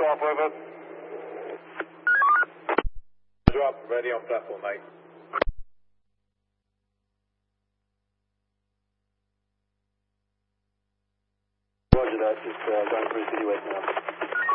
off, over. Drop, ready on platform, mate. Roger that, just going through city west now.